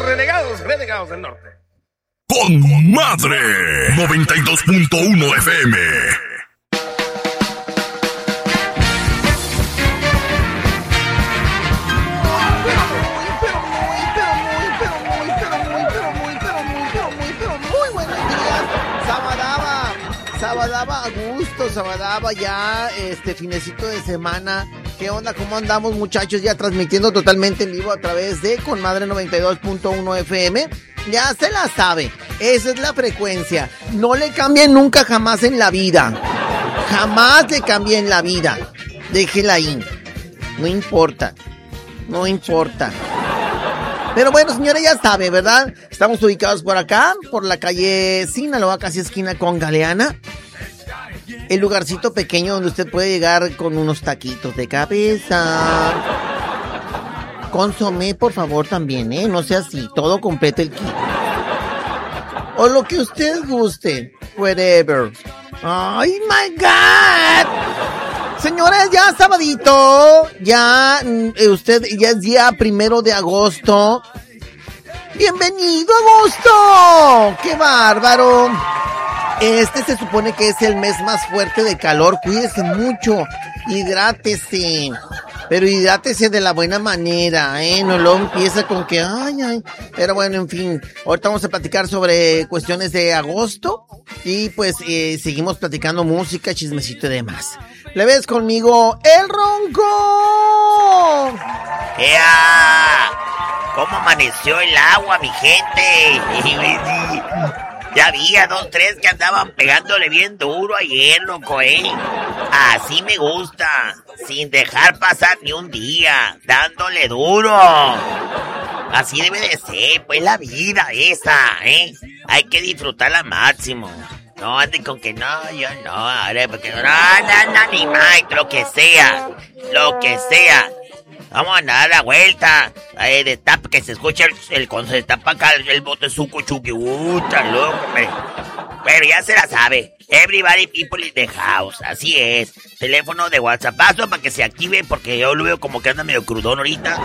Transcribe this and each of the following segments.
renegados del norte. Con madre 92.1 FM. Muy buenos días. Sabadaba a gusto, Sabadaba ya finecito de semana. ¿Qué onda? ¿Cómo andamos, muchachos? Ya transmitiendo totalmente en vivo a través de Con Madre 92.1 FM. Ya se la sabe, esa es la frecuencia. No le cambien nunca jamás en la vida. Jamás le cambie en la vida. Déjela ahí. No importa. Pero bueno, señora, ya sabe, ¿verdad? Estamos ubicados por acá, por la calle Sinaloa, casi esquina con Galeana. El lugarcito pequeño donde usted puede llegar con unos taquitos de cabeza. Consomé, por favor, también, no sea así, todo completo el kit. O lo que usted guste, whatever. ¡Ay, my God! Señores, ya sabadito, ya es día 1 de agosto. ¡Bienvenido, agosto! ¡Qué bárbaro! Se supone que es el mes más fuerte de calor. Cuídese mucho, hidrátese. Pero hidrátese de la buena manera, no lo empieza con que, ay. Pero bueno, en fin, ahorita vamos a platicar sobre cuestiones de agosto. Y pues seguimos platicando música, chismecito y demás. ¿Le ves conmigo el ronco? ¡Ea! ¿Cómo amaneció el agua, mi gente? Ya había 2, 3 que andaban pegándole bien duro ayer, loco, Así me gusta, sin dejar pasar ni un día, dándole duro. Así debe de ser, pues la vida esa, Hay que disfrutarla al máximo. No ande con que no, yo no, ahora porque no, ni más, lo que sea. Vamos a dar la vuelta, de tapa, que se escuche cuando se tapa acá el botezuco chuquibuta, loco, pero ya se la sabe. Everybody people in the house, así es. Teléfono de WhatsAppazo para que se active, porque yo lo veo como que anda medio crudón ahorita.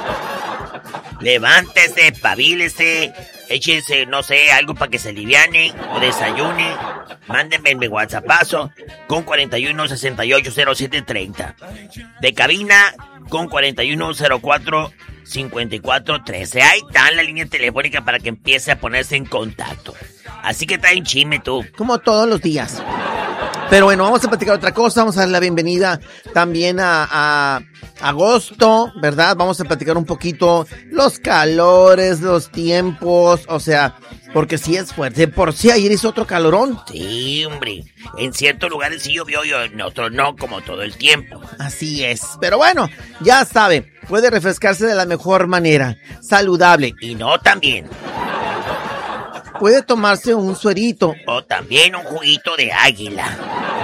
Levántese, pavílese, échese, no sé, algo para que se aliviane o desayune. Mándenme mi WhatsAppazo con 41 68 07 30. De cabina con 41 04 54 13. Ahí está la línea telefónica para que empiece a ponerse en contacto. Así que trae un chisme tú. Como todos los días. Pero bueno, vamos a platicar otra cosa. Vamos a dar la bienvenida también a agosto, ¿verdad? Vamos a platicar un poquito los calores, los tiempos, o sea, porque sí es fuerte. Por si ayer hizo otro calorón. Sí, hombre. En ciertos lugares sí llovió y en otros no, como todo el tiempo. Así es. Pero bueno, ya sabe, puede refrescarse de la mejor manera. Saludable. Y no también. Puede tomarse un suerito. O también un juguito de águila.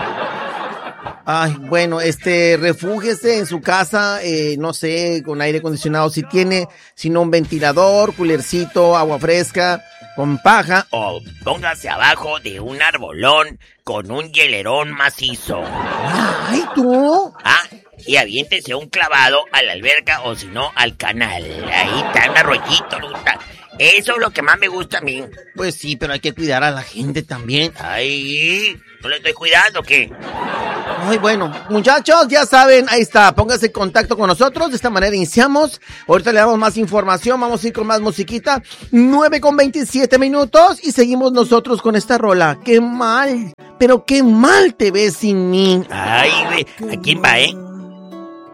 Ay, bueno, refúgiese en su casa, no sé, con aire acondicionado si tiene, sino un ventilador, culercito, agua fresca, con paja. O póngase abajo de un arbolón con un hielerón macizo. Ay, ¿tú? Y aviéntese un clavado a la alberca o si no al canal. Ahí está un arroyito, eso es lo que más me gusta a mí. Pues sí, pero hay que cuidar a la gente también. Ay, ¿no le estoy cuidando qué? Ay, bueno, muchachos, ya saben, ahí está, pónganse en contacto con nosotros, de esta manera iniciamos. Ahorita le damos más información, vamos a ir con más musiquita. 9:27 y seguimos nosotros con esta rola. Qué mal, pero qué mal te ves sin mí. Ay, ¿a quién va,